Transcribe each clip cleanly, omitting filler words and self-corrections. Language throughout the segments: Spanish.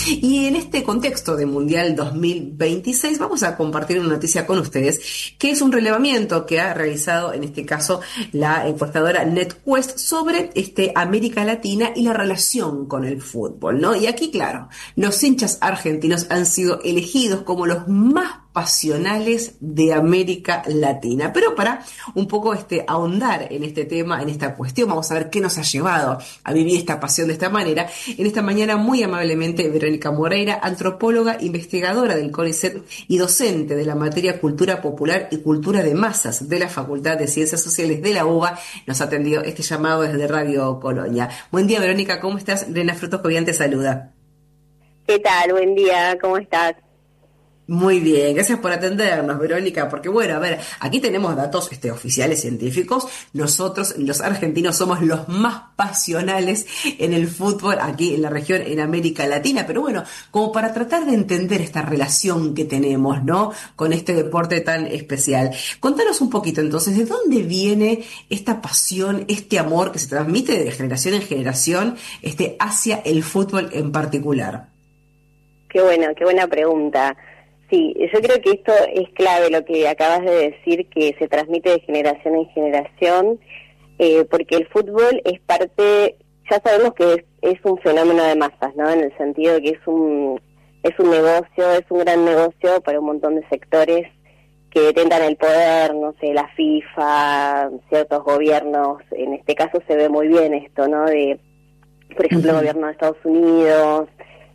Y en este contexto de Mundial 2026 vamos a compartir una noticia con ustedes, que es un relevamiento que ha realizado en este caso la encuestadora NetQuest sobre América Latina y la relación con el fútbol, ¿no? Y aquí, claro, los hinchas argentinos han sido elegidos como los más pasionales de América Latina. Pero para un poco ahondar en este tema, en esta cuestión, vamos a ver qué nos ha llevado a vivir esta pasión de esta manera. En esta mañana, muy amablemente, Verónica Moreira, antropóloga, investigadora del CONICET y docente de la materia Cultura Popular y Cultura de Masas de la Facultad de Ciencias Sociales de la UBA, nos ha atendido este llamado desde Radio Colonia. Buen día, Verónica, ¿cómo estás? Elena Frutos Cobian te saluda. ¿Qué tal? Buen día, ¿cómo estás? Muy bien, gracias por atendernos, Verónica, porque bueno, a ver, aquí tenemos datos oficiales científicos. Nosotros, los argentinos, somos los más pasionales en el fútbol aquí en la región, en América Latina, pero bueno, como para tratar de entender esta relación que tenemos, ¿no?, con este deporte tan especial. Contanos un poquito entonces, ¿de dónde viene esta pasión, este amor que se transmite de generación en generación, hacia el fútbol en particular? Qué buena pregunta. Sí, yo creo que esto es clave lo que acabas de decir, que se transmite de generación en generación, porque el fútbol es parte, ya sabemos que es un fenómeno de masas, ¿no? En el sentido de que es un negocio, es un gran negocio para un montón de sectores que tentan el poder, no sé, la FIFA, ciertos gobiernos. En este caso se ve muy bien esto, ¿no? De, por ejemplo, el gobierno de Estados Unidos,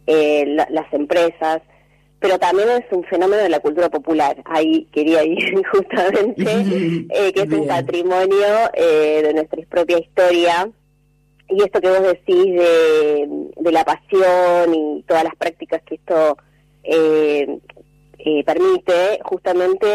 las empresas. Pero también es un fenómeno de la cultura popular, ahí quería ir justamente, que es un patrimonio de nuestra propia historia, y esto que vos decís de la pasión y todas las prácticas que esto permite, justamente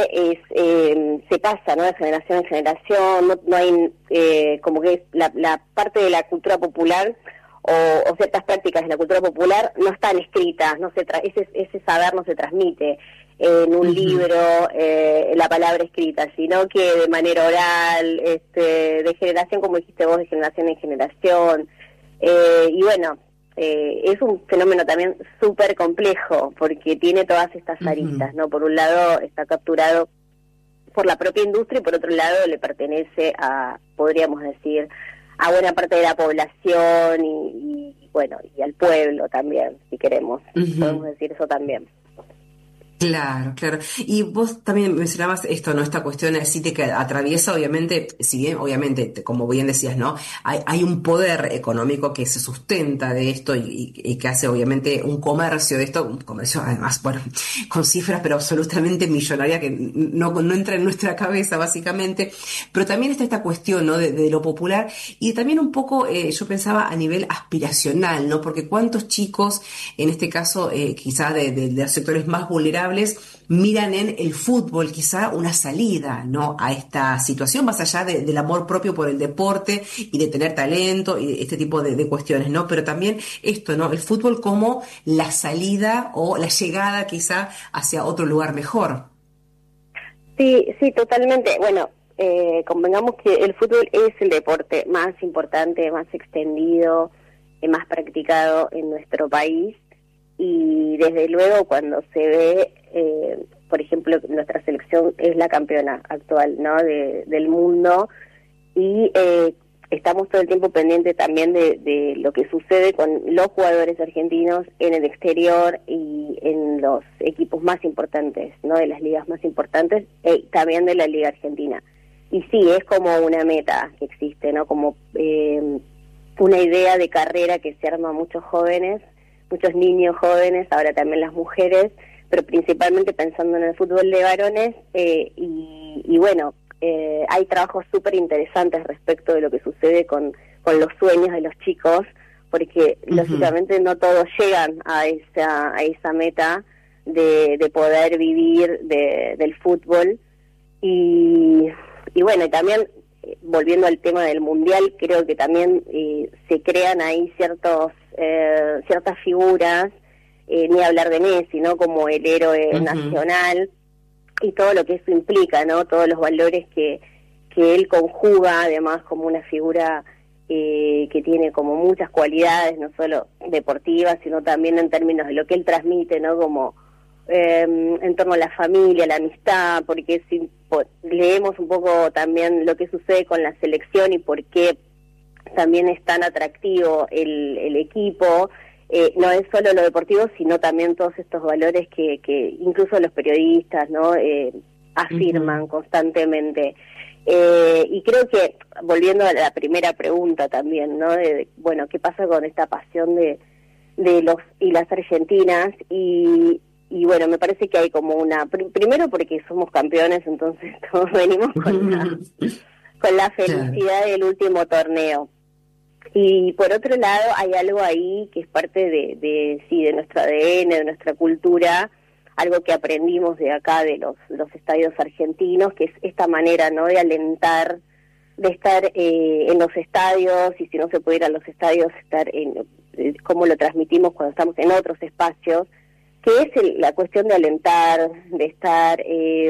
se pasa, ¿no?, de generación en generación. No hay como que la parte de la cultura popular o ciertas prácticas de la cultura popular no están escritas, ese saber no se transmite en un libro, la palabra escrita, sino que de manera oral, de generación, como dijiste vos, de generación en generación. Y bueno, es un fenómeno también súper complejo, porque tiene todas estas aristas, ¿no? Por un lado está capturado por la propia industria y por otro lado le pertenece a, podríamos decir, a buena parte de la población y bueno, y al pueblo también, si queremos, podemos decir eso también. Claro, claro. Y vos también mencionabas esto, ¿no? Esta cuestión así de que atraviesa, obviamente, si bien, obviamente, como bien decías, ¿no? Hay un poder económico que se sustenta de esto y que hace, obviamente, un comercio de esto, un comercio, además, bueno, con cifras, pero absolutamente millonaria, que no entra en nuestra cabeza, básicamente. Pero también está esta cuestión, ¿no? De lo popular y también un poco, yo pensaba a nivel aspiracional, ¿no? Porque cuántos chicos, en este caso, quizás de los sectores más vulnerables, miran en el fútbol quizá una salida, ¿no?, a esta situación, más allá del amor propio por el deporte y de tener talento y este tipo de cuestiones, ¿no? Pero también esto, ¿no?, el fútbol como la salida o la llegada quizá hacia otro lugar mejor. Sí, totalmente. Bueno, convengamos que el fútbol es el deporte más importante, más extendido, más practicado en nuestro país. Y desde luego cuando se ve, por ejemplo, nuestra selección es la campeona actual, ¿no?, del mundo, y estamos todo el tiempo pendientes también de lo que sucede con los jugadores argentinos en el exterior y en los equipos más importantes, ¿no?, de las ligas más importantes, también de la Liga Argentina. Y sí, es como una meta que existe, ¿no?, como una idea de carrera que se arma a muchos jóvenes, muchos niños jóvenes, ahora también las mujeres, pero principalmente pensando en el fútbol de varones, y bueno, hay trabajos súper interesantes respecto de lo que sucede con los sueños de los chicos, porque lógicamente no todos llegan a esa meta de poder vivir del fútbol, y bueno, y también volviendo al tema del mundial, creo que también se crean ahí ciertas figuras, ni hablar de Messi, ¿no?, como el héroe nacional, y todo lo que eso implica, ¿no?, todos los valores que él conjuga, además como una figura que tiene como muchas cualidades, no solo deportivas, sino también en términos de lo que él transmite, ¿no? Como en torno a la familia, la amistad, porque si leemos un poco también lo que sucede con la selección y por qué también es tan atractivo el equipo, no es solo lo deportivo, sino también todos estos valores que incluso los periodistas, ¿no? Afirman constantemente. Y creo que, volviendo a la primera pregunta también, ¿no? Bueno, ¿qué pasa con esta pasión de los y las argentinas? Y bueno, me parece que hay como primero porque somos campeones, entonces todos venimos con la felicidad del último torneo. Y por otro lado hay algo ahí que es parte de nuestro ADN, de nuestra cultura, algo que aprendimos de acá, de los estadios argentinos, que es esta manera, ¿no?, de alentar, de estar en los estadios, y si no se puede ir a los estadios, estar cómo lo transmitimos cuando estamos en otros espacios, que es la cuestión de alentar, de estar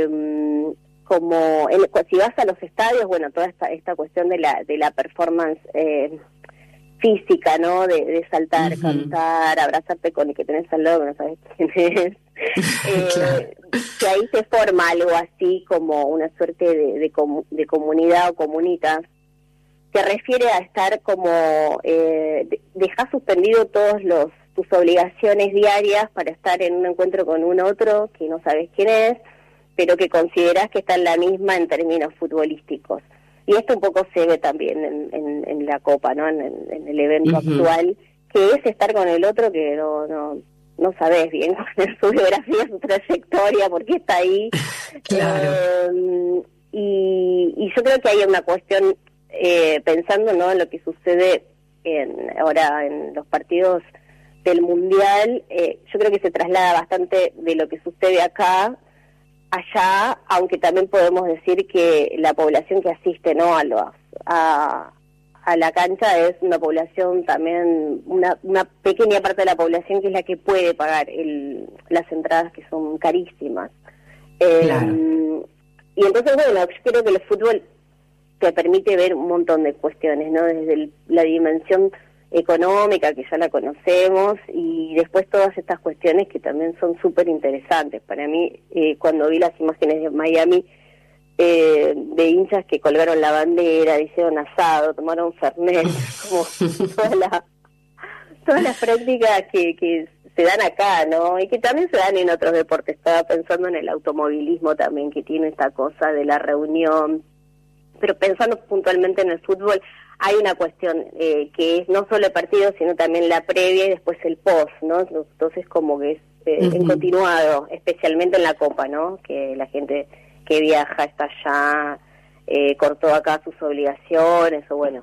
si vas a los estadios, bueno, toda esta cuestión de la performance física, ¿no? De saltar, cantar, abrazarte con el que tenés al lado, no sabes quién es. Claro. Que ahí se forma algo así como una suerte de comunidad o comunitas, que refiere a estar como dejar suspendido tus obligaciones diarias para estar en un encuentro con un otro que no sabes quién es, pero que considerás que está en la misma en términos futbolísticos. Y esto un poco se ve también en la Copa, ¿no? En el evento actual, que es estar con el otro que no sabes bien cuál es su biografía, su trayectoria, por qué está ahí. Claro. Y yo creo que hay una cuestión, pensando, ¿no?, en lo que sucede ahora en los partidos del Mundial, yo creo que se traslada bastante de lo que sucede acá allá, aunque también podemos decir que la población que asiste, ¿no?, a la cancha es una población también, una pequeña parte de la población que es la que puede pagar las entradas, que son carísimas. Claro. Y entonces, bueno, yo creo que el fútbol te permite ver un montón de cuestiones, ¿no? Desde la dimensión económica, que ya la conocemos, y después todas estas cuestiones que también son súper interesantes. Para mí, cuando vi las imágenes de Miami, de hinchas que colgaron la bandera, hicieron asado, tomaron fernet, como todas las prácticas que se dan acá, ¿no? Y que también se dan en otros deportes. Estaba pensando en el automovilismo también, que tiene esta cosa de la reunión, pero pensando puntualmente en el fútbol, hay una cuestión que es no solo el partido, sino también la previa y después el post, ¿no? Entonces como que es en continuado, especialmente en la Copa, ¿no? Que la gente que viaja está allá, cortó acá sus obligaciones, o bueno,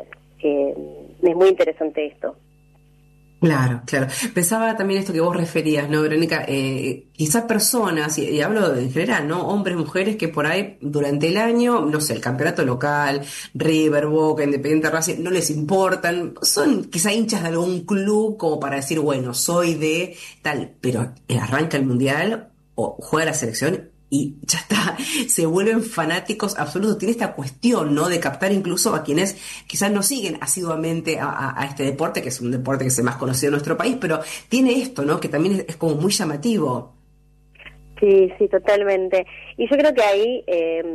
es muy interesante esto. Claro, claro. Pensaba también esto que vos referías, ¿no, Verónica? Quizás personas, y hablo en general, ¿no? Hombres, mujeres que por ahí durante el año, no sé, el campeonato local, River, Boca, Independiente, Racing, no les importan, son quizá hinchas de algún club como para decir, bueno, soy de tal, pero arranca el Mundial o juega la selección y ya está, se vuelven fanáticos absolutos. Tiene esta cuestión, ¿no?, de captar incluso a quienes quizás no siguen asiduamente a este deporte, que es un deporte que es el más conocido en nuestro país, pero tiene esto, ¿no?, que también es como muy llamativo. Sí, totalmente. Y yo creo que ahí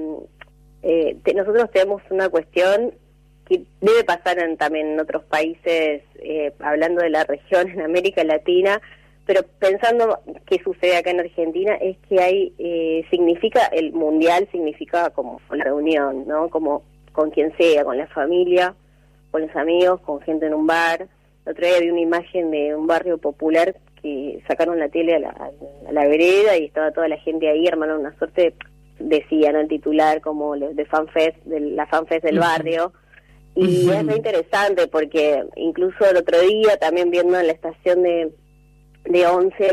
nosotros tenemos una cuestión que debe pasar también en otros países, hablando de la región en América Latina, pero pensando qué sucede acá en Argentina, es que hay, el mundial significa como la reunión, ¿no? Como con quien sea, con la familia, con los amigos, con gente en un bar. El otro día vi una imagen de un barrio popular que sacaron la tele a la vereda y estaba toda la gente ahí, armaron una suerte, decía, ¿no?, el titular, como de fanfest, de la fanfest del barrio. Y es muy interesante porque incluso el otro día, también viendo en la estación de 11,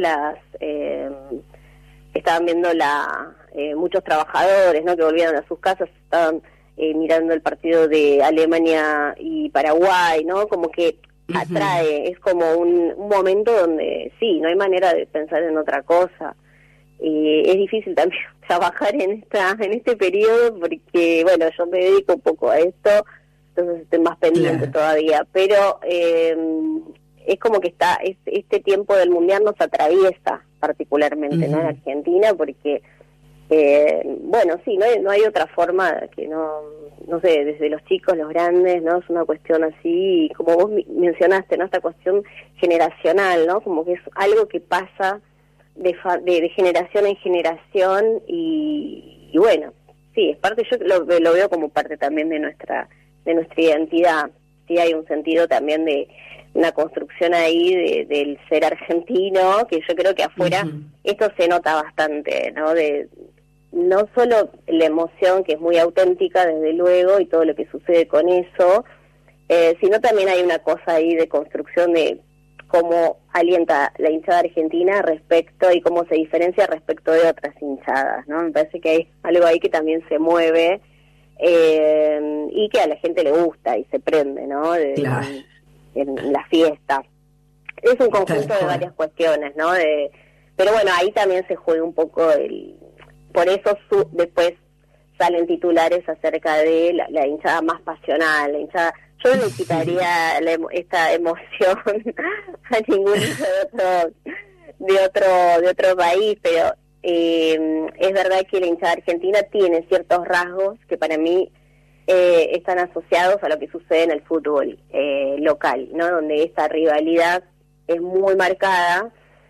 estaban viendo muchos trabajadores, ¿no?, que volvieron a sus casas, estaban mirando el partido de Alemania y Paraguay, ¿no? Como que atrae, es como un momento donde sí, no hay manera de pensar en otra cosa. Es difícil también trabajar en este periodo porque, bueno, yo me dedico un poco a esto, entonces estoy más pendiente Claro. todavía, pero es como que este tiempo del Mundial nos atraviesa particularmente, ¿no? En Ujú. Argentina, porque bueno, sí, no hay otra forma que no sé, desde los chicos, los grandes, ¿no? Es una cuestión así, como vos mencionaste, ¿no? Esta cuestión generacional, ¿no? Como que es algo que pasa de generación en generación y bueno, sí, es parte, yo lo veo como parte también de nuestra identidad. Sí, hay un sentido también de una construcción ahí del ser argentino, que yo creo que afuera Ujú. esto se nota bastante, ¿no? No solo la emoción, que es muy auténtica, desde luego, y todo lo que sucede con eso, sino también hay una cosa ahí de construcción de cómo alienta la hinchada argentina respecto y cómo se diferencia respecto de otras hinchadas, ¿no? Me parece que hay algo ahí que también se mueve y que a la gente le gusta y se prende, ¿no? Claro, En la fiesta. Es un tal conjunto de cual. varias cuestiones, ¿no? Pero bueno, ahí también se juega un poco por eso después salen titulares acerca de la hinchada más pasional, la hinchada. Yo no le quitaría esta emoción a ningún hincha de otro país, pero es verdad que la hinchada argentina tiene ciertos rasgos que para mí están asociados a lo que sucede en el fútbol local, ¿no? Donde esta rivalidad es muy marcada.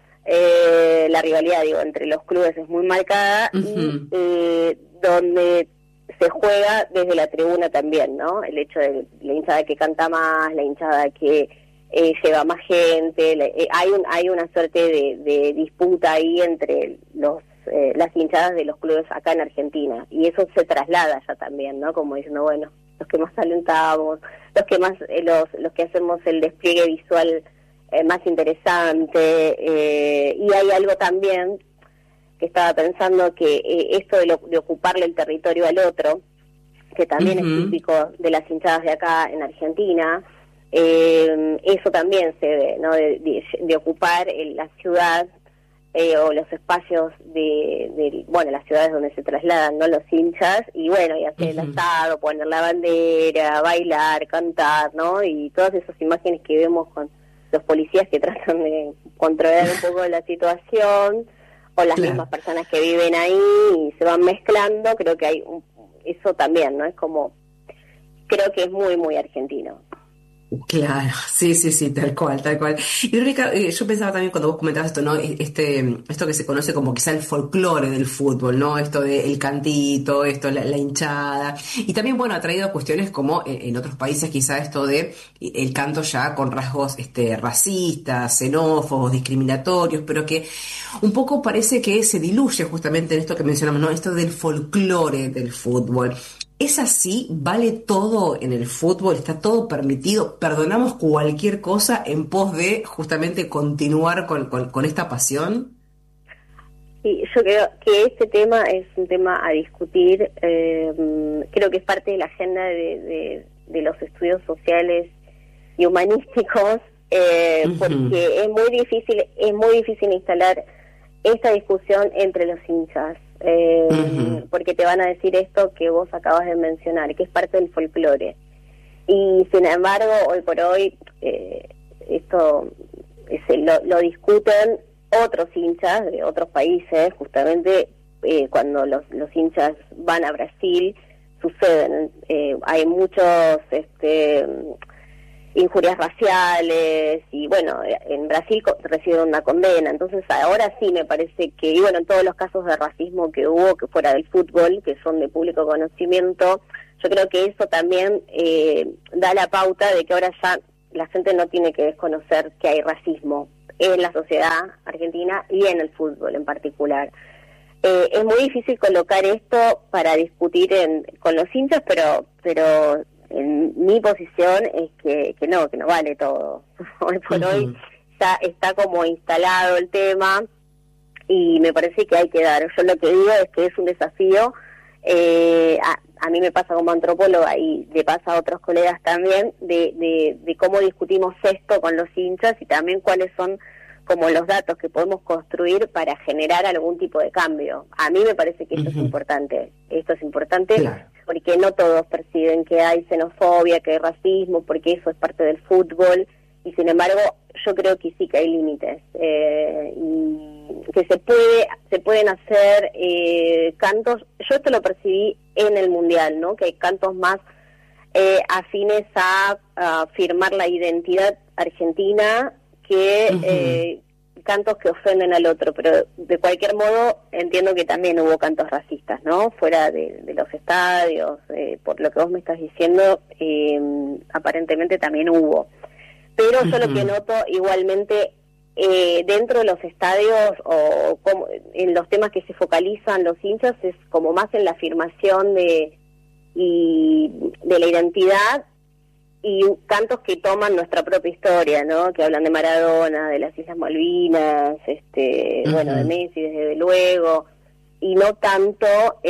La rivalidad, digo, entre los clubes es muy marcada y Ujú. donde se juega desde la tribuna también, ¿no? El hecho de la hinchada que canta más, la hinchada que lleva más gente, hay una suerte de disputa ahí entre las hinchadas de los clubes acá en Argentina, y eso se traslada ya también, ¿no? Como diciendo, bueno, los que más alentamos, los que más, los que hacemos el despliegue visual más interesante, y hay algo también que estaba pensando que esto de ocuparle el territorio al otro, que también es Ujú. típico de las hinchadas de acá en Argentina, eso también se ve, ¿no? De ocupar la ciudad o los espacios bueno, las ciudades donde se trasladan, ¿no? Los hinchas, y bueno, y hacer el Ujú. asado, poner la bandera, bailar, cantar, ¿no? Y todas esas imágenes que vemos con los policías que tratan de controlar un poco la situación, o las mismas Claro. personas que viven ahí y se van mezclando, creo que eso también, ¿no? Es como, creo que es muy, muy argentino. Claro, sí, sí, sí, tal cual, tal cual. Y Verónica, yo pensaba también cuando vos comentabas esto, ¿no? Esto que se conoce como quizá el folclore del fútbol, ¿no? Esto del cantito, esto, la hinchada. Y también, bueno, ha traído cuestiones como en otros países quizá esto de el canto ya con rasgos racistas, xenófobos, discriminatorios, pero que un poco parece que se diluye justamente en esto que mencionamos, ¿no? Esto del folclore del fútbol. ¿Es así? ¿Vale todo en el fútbol? ¿Está todo permitido? ¿Perdonamos cualquier cosa en pos de justamente continuar con esta pasión? Sí, yo creo que este tema es un tema a discutir. Creo que es parte de la agenda de los estudios sociales y humanísticos, Ujú. porque es muy difícil instalar esta discusión entre los hinchas, Ujú. porque te van a decir esto que vos acabas de mencionar, que es parte del folclore. Y sin embargo, hoy por hoy, esto lo discuten otros hinchas de otros países, justamente cuando los hinchas van a Brasil, suceden, hay muchos injurias raciales, y bueno, en Brasil reciben una condena. Entonces ahora sí me parece que, y bueno, en todos los casos de racismo que hubo, que fuera del fútbol, que son de público conocimiento, yo creo que eso también da la pauta de que ahora ya la gente no tiene que desconocer que hay racismo en la sociedad argentina y en el fútbol en particular. Es muy difícil colocar esto para discutir con los hinchas, pero en mi posición es que no vale todo. Hoy por hoy Ujú. ya está como instalado el tema y me parece que hay que dar. Yo lo que digo es que es un desafío. A mí me pasa como antropóloga y le pasa a otros colegas también de cómo discutimos esto con los hinchas y también cuáles son como los datos que podemos construir para generar algún tipo de cambio. A mí me parece que esto es Ujú. importante. Esto es importante Claro. porque no todos perciben que hay xenofobia, que hay racismo, porque eso es parte del fútbol, y sin embargo yo creo que sí que hay límites, y que se pueden hacer cantos. Yo esto lo percibí en el Mundial, ¿no? Que hay cantos más afines a afirmar la identidad argentina que cantos que ofenden al otro, pero de cualquier modo entiendo que también hubo cantos racistas, ¿no? Fuera de los estadios, por lo que vos me estás diciendo, aparentemente también hubo. Pero yo lo que noto igualmente dentro de los estadios o como en los temas que se focalizan los hinchas es como más en la afirmación de la identidad, y cantos que toman nuestra propia historia, ¿no? Que hablan de Maradona, de las Islas Malvinas, bueno, de Messi desde luego, y no tanto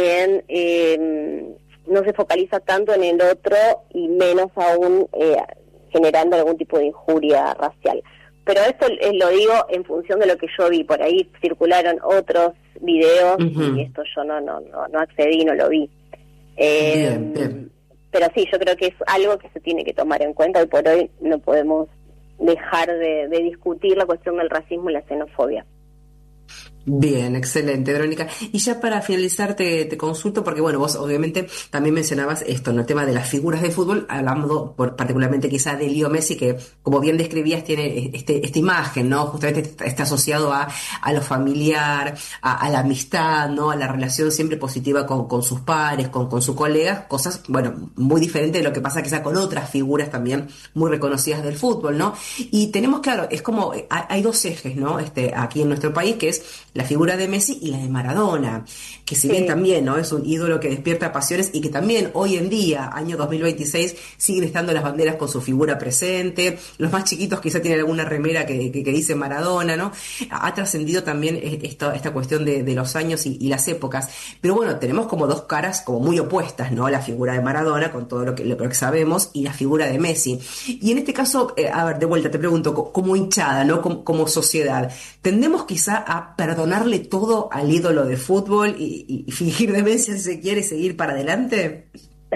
no se focaliza tanto en el otro, y menos aún generando algún tipo de injuria racial. Pero esto lo digo en función de lo que yo vi. Por ahí circularon otros videos y esto yo no accedí, no lo vi. Bien. Pero sí, yo creo que es algo que se tiene que tomar en cuenta, y por hoy no podemos dejar de discutir la cuestión del racismo y la xenofobia. Bien, excelente, Verónica. Y ya para finalizar te consulto, porque bueno, vos obviamente también mencionabas esto, ¿no? El tema de las figuras de fútbol, hablando particularmente quizá de Leo Messi, que como bien describías tiene esta imagen, ¿no? Justamente está asociado a lo familiar, a la amistad, ¿no? A la relación siempre positiva con sus pares, con sus colegas, cosas, bueno, muy diferentes de lo que pasa quizá con otras figuras también muy reconocidas del fútbol, ¿no? Y tenemos, claro, es como, hay dos ejes, ¿no? Aquí en nuestro país, que es la figura de Messi y la de Maradona, que si bien también, ¿no? Es un ídolo que despierta pasiones, y que también hoy en día, año 2026, siguen estando las banderas con su figura presente. Los más chiquitos quizá tienen alguna remera que dice Maradona, ¿no? Ha trascendido también esta cuestión de los años y las épocas. Pero bueno, tenemos como dos caras como muy opuestas, ¿no? La figura de Maradona, con todo lo que sabemos, y la figura de Messi. Y en este caso, a ver, de vuelta te pregunto, como hinchada, ¿no? Como sociedad, ¿tendemos quizá a perdonarle todo al ídolo de fútbol y fingir demencia, si se quiere, seguir para adelante?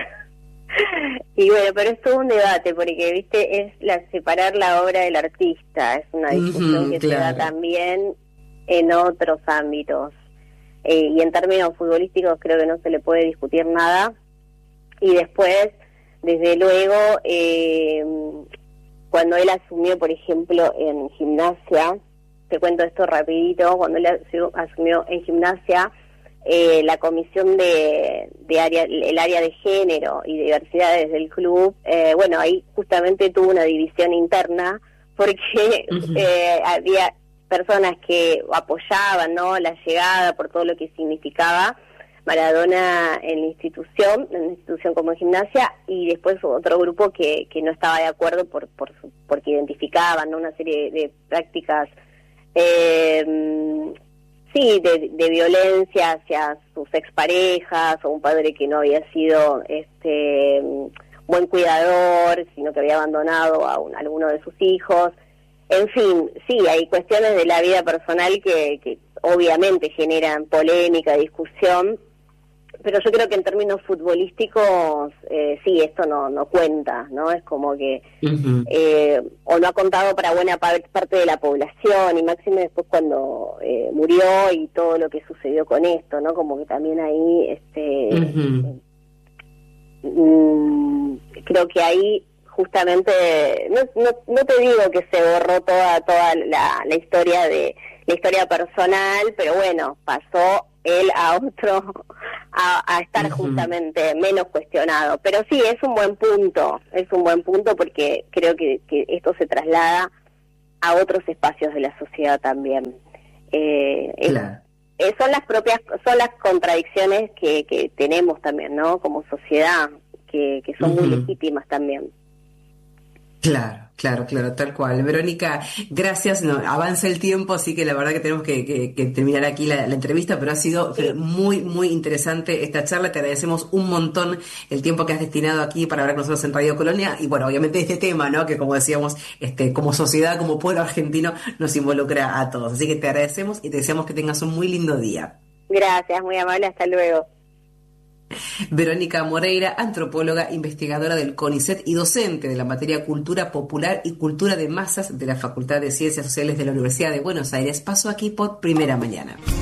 Y bueno, pero es todo un debate, porque, viste, es separar la obra del artista, es una discusión que se da también en otros ámbitos. Y en términos futbolísticos creo que no se le puede discutir nada. Y después, desde luego, cuando él asumió, por ejemplo, en Gimnasia, te cuento esto rapidito, cuando él asumió en Gimnasia la comisión el área de género y diversidades del club, bueno, ahí justamente tuvo una división interna, porque había personas que apoyaban, ¿no?, la llegada por todo lo que significaba Maradona en la institución como Gimnasia, y después otro grupo que no estaba de acuerdo porque identificaban, ¿no?, una serie de prácticas de violencia hacia sus exparejas, o un padre que no había sido buen cuidador, sino que había abandonado a alguno de sus hijos. En fin, sí, hay cuestiones de la vida personal que obviamente generan polémica, discusión, pero yo creo que en términos futbolísticos, sí, esto no cuenta, ¿no? Es como que o no ha contado para buena parte de la población, y máximo después cuando murió y todo lo que sucedió con esto, ¿no? Como que también ahí creo que ahí justamente no te digo que se borró toda la historia la historia personal, pero bueno, pasó él a otro a estar justamente menos cuestionado. Pero sí, es un buen punto porque creo que esto se traslada a otros espacios de la sociedad también. Claro. Son las contradicciones que tenemos también, ¿no?, como sociedad, que son muy legítimas también. Claro, tal cual. Verónica, gracias. No, avanza el tiempo, así que la verdad que tenemos que terminar aquí la entrevista, pero ha sido muy, muy interesante esta charla. Te agradecemos un montón el tiempo que has destinado aquí para hablar con nosotros en Radio Colonia, y bueno, obviamente este tema, ¿no?, que como decíamos, como sociedad, como pueblo argentino, nos involucra a todos. Así que te agradecemos y te deseamos que tengas un muy lindo día. Gracias, muy amable, hasta luego. Verónica Moreira, antropóloga, investigadora del CONICET y docente de la materia Cultura Popular y Cultura de Masas de la Facultad de Ciencias Sociales de la Universidad de Buenos Aires, pasó aquí por Primera Mañana.